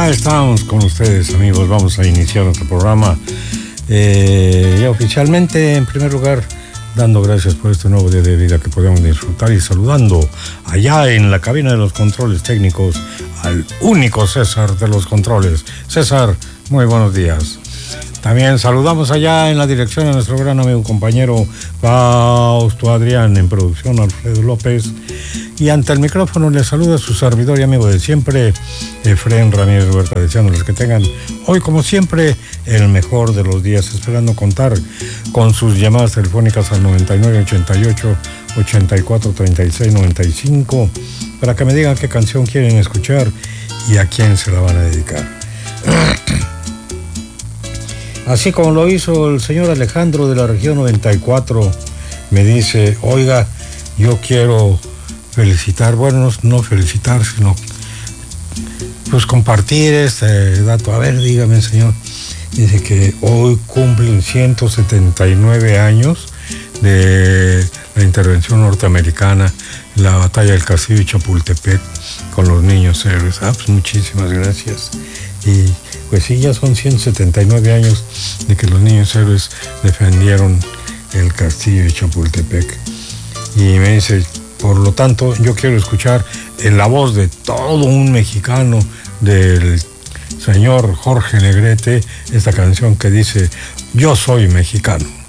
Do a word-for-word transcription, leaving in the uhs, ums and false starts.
Ya estamos con ustedes, amigos. Vamos a iniciar nuestro programa. Eh, ya oficialmente, en primer lugar, dando gracias por este nuevo día de vida que podemos disfrutar y saludando allá en la cabina de los controles técnicos al único César de los controles. César, muy buenos días. También saludamos allá en la dirección a nuestro gran amigo compañero Fausto Adrián, en producción Alfredo López, y ante el micrófono les saluda su servidor y amigo de siempre, Efraín Ramírez Huerta, deseándoles que tengan hoy como siempre el mejor de los días, esperando contar con sus llamadas telefónicas al noventa y nueve ochenta y ocho ochenta y cuatro treinta y seis noventa y cinco para que me digan qué canción quieren escuchar y a quién se la van a dedicar. Así como lo hizo el señor Alejandro de la región noventa y cuatro, me dice, oiga, yo quiero felicitar, bueno, no, no felicitar, sino pues compartir este dato. A ver, dígame, señor. Dice que hoy cumplen ciento setenta y nueve años de la intervención norteamericana en la batalla del Castillo de Chapultepec con los niños héroes. Ah, pues muchísimas gracias. Y pues sí, ya son ciento setenta y nueve años de que los niños héroes defendieron el Castillo de Chapultepec. Y me dice, por lo tanto, yo quiero escuchar en la voz de todo un mexicano, del señor Jorge Negrete, esta canción que dice, yo soy mexicano.